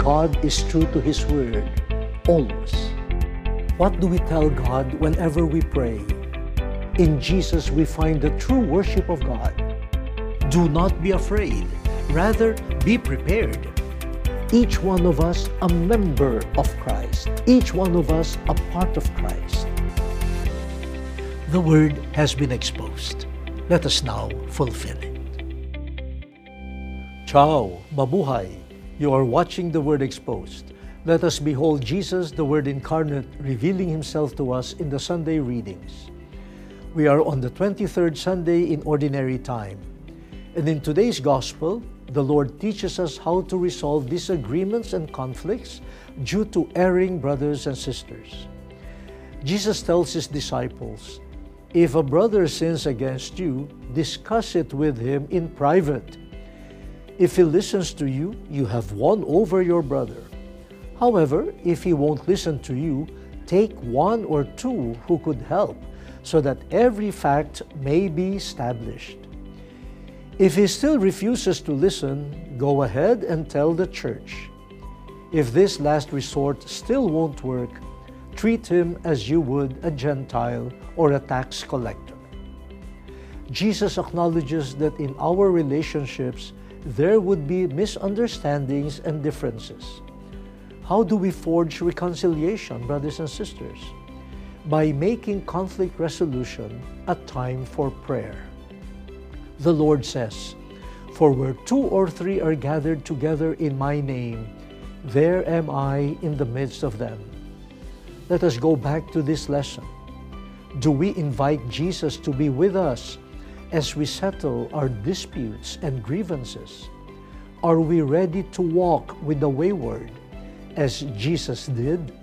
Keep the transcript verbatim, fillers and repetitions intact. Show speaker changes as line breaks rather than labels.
God is true to His word, always. What do we tell God whenever we pray? In Jesus we find the true worship of God. Do not be afraid, rather be prepared. Each one of us a member of Christ, each one of us a part of Christ. The word has been exposed. Let us now fulfill it. Ciao, mabuhay. You are watching The Word Exposed. Let us behold Jesus, the Word incarnate, revealing Himself to us in the Sunday readings. We are on the twenty-third Sunday in Ordinary Time. And in today's Gospel, the Lord teaches us how to resolve disagreements and conflicts due to erring brothers and sisters. Jesus tells His disciples, "If a brother sins against you, discuss it with him in private. If he listens to you, you have won over your brother. However, if he won't listen to you, take one or two who could help, so that every fact may be established. If he still refuses to listen, go ahead and tell the church. If this last resort still won't work, treat him as you would a Gentile or a tax collector." Jesus acknowledges that in our relationships, there would be misunderstandings and differences. How do we forge reconciliation, brothers and sisters? By making conflict resolution a time for prayer. The Lord says, "For where two or three are gathered together in my name, there am I in the midst of them." Let us go back to this lesson. Do we invite Jesus to be with us as we settle our disputes and grievances? Are we ready to walk with the wayward, as Jesus did?